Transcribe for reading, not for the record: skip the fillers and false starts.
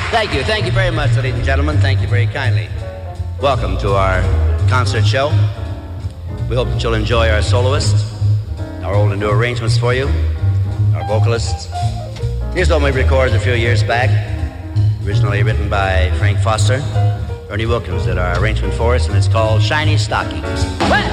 Thank you very much, ladies and gentlemen. Thank you very kindly. Welcome to our concert show. We hope that you'll enjoy our soloists, our old and new arrangements for you, our vocalists. Here's one we recorded a few years back, originally written by Frank Foster. Ernie Wilkins did our arrangement for us, and it's called Shiny Stockings.